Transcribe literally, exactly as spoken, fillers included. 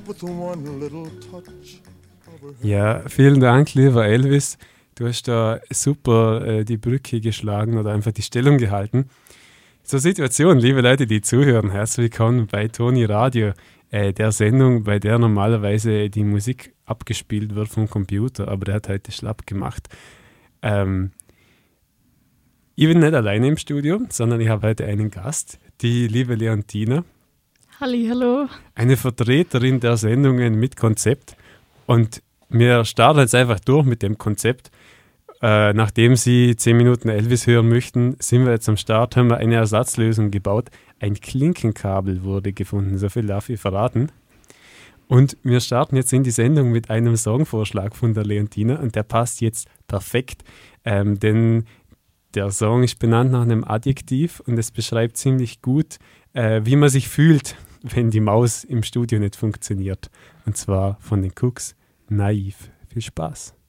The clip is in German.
with one little touch. Ja, vielen Dank, lieber Elvis. Du hast da super äh, die Brücke geschlagen oder einfach die Stellung gehalten. Zur Situation, liebe Leute, die zuhören, herzlich willkommen bei Toni Radio, äh, der Sendung, bei der normalerweise die Musik abgespielt wird vom Computer, aber der hat heute schlapp gemacht. Ähm, ich bin nicht alleine im Studio, sondern ich habe heute einen Gast, die liebe Leontina. Halli, hallo. Eine Vertreterin der Sendungen mit Konzept. Und wir starten jetzt einfach durch mit dem Konzept. Äh, nachdem Sie zehn Minuten Elvis hören möchten, sind wir jetzt am Start, haben wir eine Ersatzlösung gebaut. Ein Klinkenkabel wurde gefunden, so viel darf ich verraten. Und wir starten jetzt in die Sendung mit einem Songvorschlag von der Leontina und der passt jetzt perfekt, ähm, denn der Song ist benannt nach einem Adjektiv und es beschreibt ziemlich gut, äh, wie man sich fühlt, wenn die Maus im Studio nicht funktioniert. Und zwar von den Cooks, Naiv. Viel Spaß.